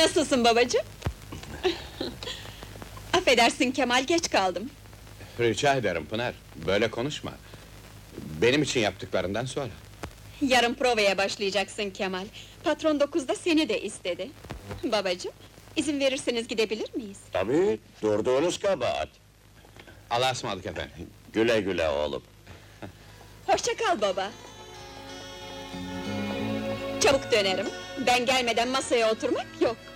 Nasılsın babacığım? Affedersin Kemal, geç kaldım. Rica ederim Pınar, böyle konuşma. Benim için yaptıklarından sonra. Yarın provaya başlayacaksın Kemal. Patron 9'da seni de istedi. Babacığım, izin verirseniz gidebilir miyiz? Tabii, durduğunuz kabahat. Allah'a ısmarladık efendim. Güle güle oğlum. Hoşça kal baba. Çabuk dönerim. Ben gelmeden masaya oturmak yok.